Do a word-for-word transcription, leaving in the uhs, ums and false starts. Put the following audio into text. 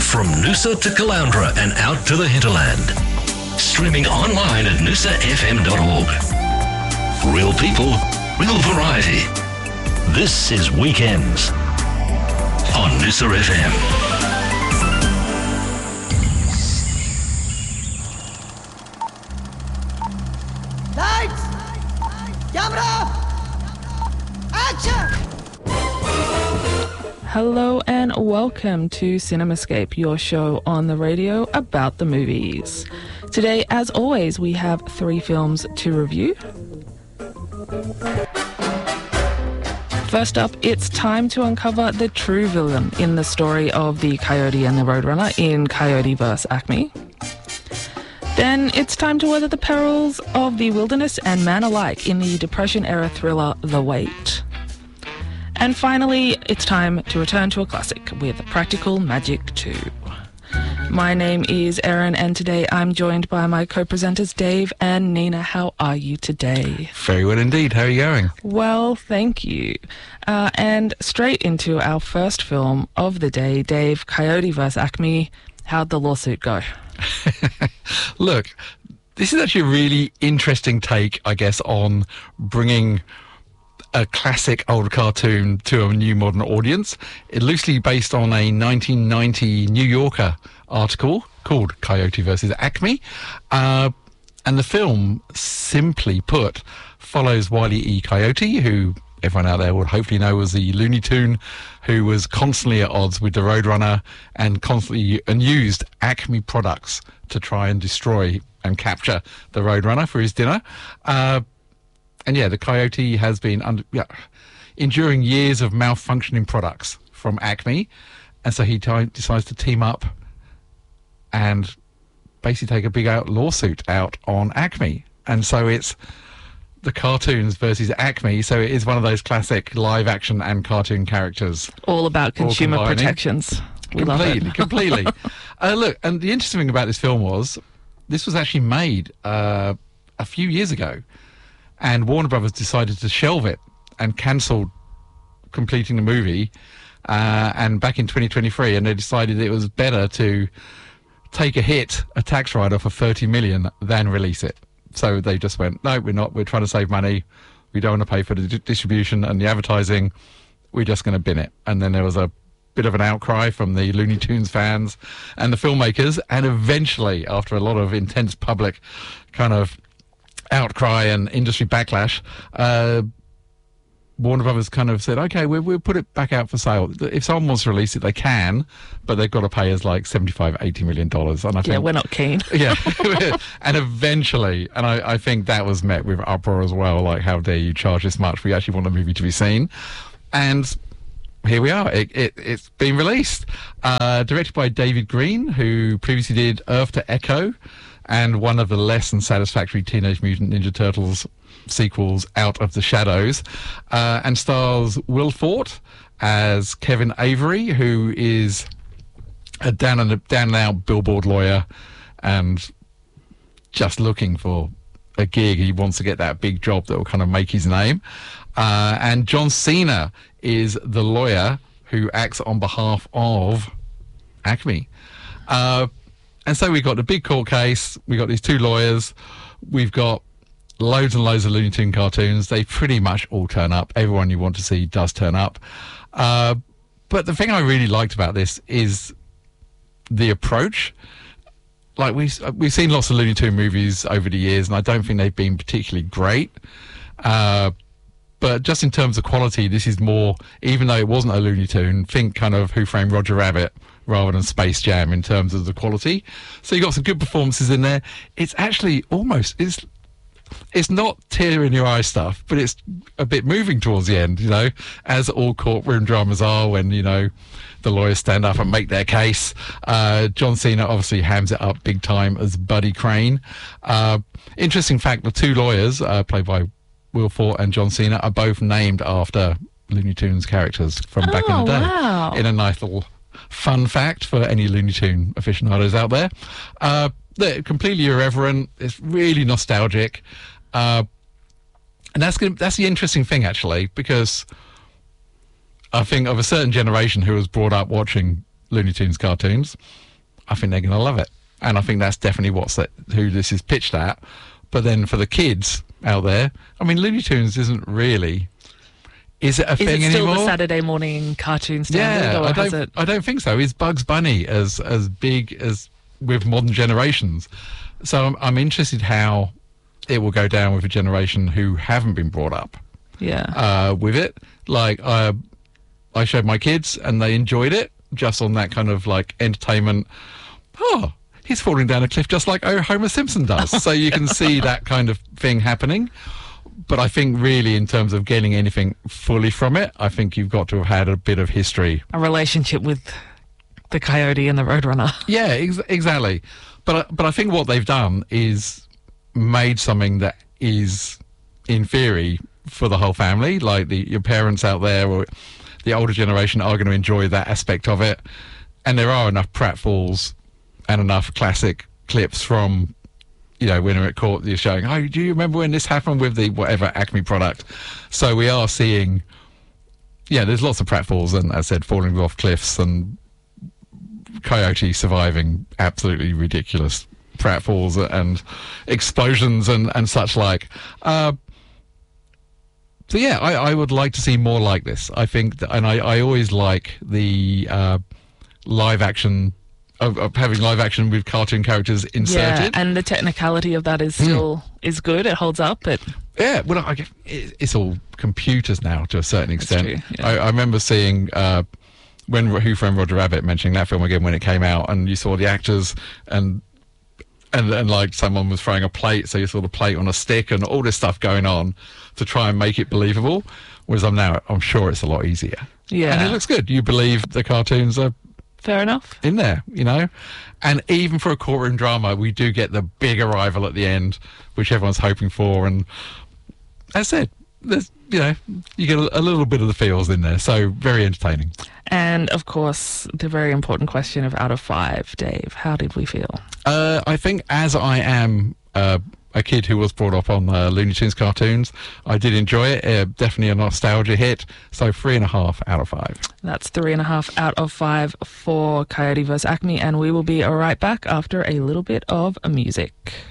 From Noosa to Caloundra and out to the hinterland. Streaming online at noosa f m dot org. Real people, real variety. This is Weekends on Noosa F M. Lights! Camera! Action! Hello and welcome to CinemaScape, your show on the radio about the movies. Today, as always, we have three films to review. First up, it's time to uncover the true villain in the story of the Coyote and the Roadrunner in Coyote versus. Acme. Then it's time to weather the perils of the wilderness and man alike in the Depression-era thriller The Wait. And finally, it's time to return to a classic with Practical Magic two. My name is Erin, and today I'm joined by my co-presenters Dave and Nina. How are you today? Very well indeed. How are you going? Well, thank you. Uh, and straight into our first film of the day, Dave, Coyote versus. Acme. How'd the lawsuit go? Look, this is actually a really interesting take, I guess, on bringing a classic old cartoon to a new modern audience. It loosely based on a nineteen ninety New Yorker article called Coyote versus. Acme. Uh, and the film, simply put, follows Wile E. Coyote, who everyone out there would hopefully know was the Looney Tune who was constantly at odds with the Roadrunner and constantly and used Acme products to try and destroy and capture the Roadrunner for his dinner. Uh, And yeah, the Coyote has been under, yeah, enduring years of malfunctioning products from Acme. And so he t- decides to team up and basically take a big out lawsuit out on Acme. And so it's the cartoons versus Acme. So it is one of those classic live action and cartoon characters. All about consumer all protections. We completely, love it. completely. Uh, look, and the interesting thing about this film was this was actually made uh, a few years ago. And Warner Brothers decided to shelve it and cancelled completing the movie. Uh, and back in twenty twenty-three, and they decided it was better to take a hit, a tax write-off of thirty million dollars than release it. So they just went, no, we're not. We're trying to save money. We don't want to pay for the d- distribution and the advertising. We're just going to bin it. And then there was a bit of an outcry from the Looney Tunes fans and the filmmakers. And eventually, after a lot of intense public kind of outcry and industry backlash, uh, Warner Brothers kind of said, okay, we'll, we'll put it back out for sale. If someone wants to release it, they can, but they've got to pay us like seventy-five, eighty million dollars. And I Yeah, think, we're not keen. yeah. And eventually, and I, I think that was met with uproar as well, like, how dare you charge this much? We actually want the movie to be seen. And here we are. It, it, it's been released. Uh, directed by David Green, who previously did Earth to Echo, and one of the less than satisfactory Teenage Mutant Ninja Turtles sequels, Out of the Shadows, uh, and stars Will Forte as Kevin Avery, who is a down and down and out billboard lawyer and just looking for a gig. He wants to get that big job that will kind of make his name. Uh, and John Cena is the lawyer who acts on behalf of Acme. Uh, And so we've got the big court case, we've got these two lawyers, we've got loads and loads of Looney Tune cartoons. They pretty much all turn up. Everyone you want to see does turn up. Uh, but the thing I really liked about this is the approach. Like, we, we've seen lots of Looney Tune movies over the years, and I don't think they've been particularly great. Uh, but just in terms of quality, this is more, even though it wasn't a Looney Tune, think kind of Who Framed Roger Rabbit rather than Space Jam in terms of the quality. So you got some good performances in there. It's actually almost, it's it's not tear in your eye stuff, but it's a bit moving towards the end, you know, as all courtroom dramas are when, you know, the lawyers stand up and make their case. Uh, John Cena obviously hams it up big time as Buddy Crane. Uh, interesting fact, the two lawyers, uh, played by Will Forte and John Cena, are both named after Looney Tunes characters from Oh, back in the day. wow. In a nice little fun fact for any Looney Tune aficionados out there. Uh, they're completely irreverent. It's really nostalgic. Uh, and that's gonna, that's the interesting thing, actually, because I think of a certain generation who was brought up watching Looney Tunes cartoons, I think they're going to love it. And I think that's definitely what's that, who this is pitched at. But then for the kids out there, I mean, Looney Tunes isn't really... Is it a Is thing it still anymore? the Saturday morning cartoon standard, Yeah, or I has don't, it? I don't think so. Is Bugs Bunny as as big as with modern generations? So I'm, I'm interested how it will go down with a generation who haven't been brought up Yeah. uh, with it. Like, uh, I showed my kids and they enjoyed it just on that kind of like entertainment. Oh, he's falling down a cliff just like oh, Homer Simpson does. So you can see that kind of thing happening. But I think really in terms of getting anything fully from it, I think you've got to have had a bit of history. A relationship with the Coyote and the Roadrunner. Yeah, ex- exactly. But I- but I think what they've done is made something that is, in theory, for the whole family. Like the your parents out there or the older generation are going to enjoy that aspect of it. And there are enough pratfalls and enough classic clips from, you know, when we're at court, you're showing, oh, do you remember when this happened with the whatever Acme product? So we are seeing, yeah, there's lots of pratfalls and, as I said, falling off cliffs and Coyote surviving absolutely ridiculous pratfalls and explosions and, and such like. Uh, so, yeah, I, I would like to see more like this. I think, that, and I, I always like the uh, live action Of, of having live action with cartoon characters inserted. Yeah, and the technicality of that is still is good. It holds up. It Yeah, well, I guess it, it's all computers now to a certain extent. true, yeah. I, I remember seeing uh, when Who Framed Roger Rabbit, mentioning that film again when it came out, and you saw the actors and and and like someone was throwing a plate, so you saw the plate on a stick and all this stuff going on to try and make it believable. Whereas I'm now, I'm sure it's a lot easier. Yeah. and it looks good. You believe the cartoons are fair enough. in there, you know. And even for a courtroom drama, we do get the big arrival at the end, which everyone's hoping for. And as I said, there's, you know, you get a, a little bit of the feels in there. So very entertaining. And of course, the very important question of out of five, Dave, how did we feel? Uh, I think as I am uh, a kid who was brought up on uh, Looney Tunes cartoons, I did enjoy it. Uh, definitely a nostalgia hit. So three and a half out of five. That's three and a half out of five for Coyote versus Acme, and we will be right back after a little bit of music.